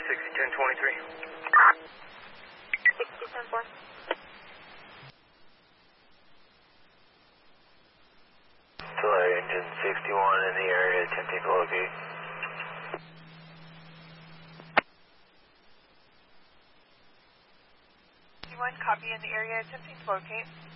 601023. 6010-4. Delay engine 61 in the area attempting to locate. 61, copy in the area attempting to locate.